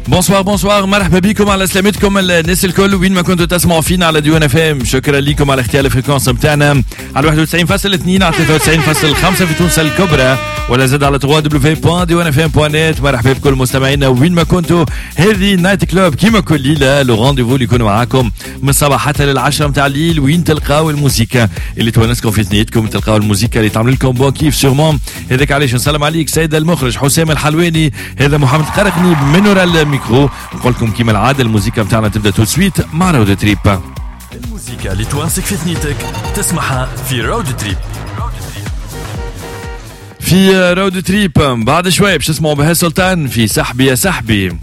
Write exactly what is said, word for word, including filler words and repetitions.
بونسوار بونسوار، مرحبا بكم، على سلامتكم الناس الكل وين ما كنتوا تسمعوا فينا على ديوان اف ام. شكرا لكم على اختيار الفريكونس بتاعنا على واحد وتسعين فاصلة اثنين على ثلاثة وتسعين فاصلة خمسة في تونس الكبرى، ولا زاد على دبليو دبليو دوت ديوان اف ام دوت نت. مرحبا بكل مستمعينا وين ما كنتوا. هذه نايت كلوب كيما كل ليله، لو رونديفو اللي يكون معاكم من الصباح حتى للعشرة متاع الليل، وين تلقاو الموسيقى اللي تونسكم في ثنيتكم، تلقاو الموسيقى اللي تعمل لكم بون كيف سيغمون. هذاك علاش نسلم عليك سيد المخرج حسام الحلواني، هذا محمد قرقني من ورا الميكرو. نقول لكم كيما العاده الموسيقى بتاعنا تبدا تو سويت مع رود تريب. الموسيقى اللي توانسك في ثنيتك تسمعها في رود تريب. في رود تريب بعد شوي باش تسمعوا بها سلطان في سحبي يا سحبي.